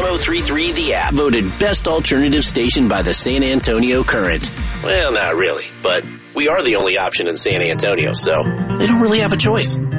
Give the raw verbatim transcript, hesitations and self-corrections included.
oh three point three The App. Voted best alternative station by the San Antonio Current. Well, not really, but we are the only option in San Antonio, so they don't really have a choice.